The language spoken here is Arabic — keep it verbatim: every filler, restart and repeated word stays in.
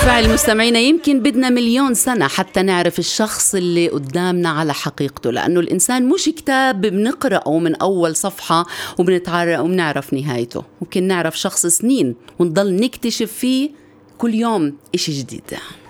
بالفعل مستمعينا، يمكن بدنا مليون سنة حتى نعرف الشخص اللي قدامنا على حقيقته، لأنه الإنسان مش كتاب بنقرأه من أول صفحة وبنتعرف وبنعرف نهايته. ممكن نعرف شخص سنين ونضل نكتشف فيه كل يوم إشي جديد.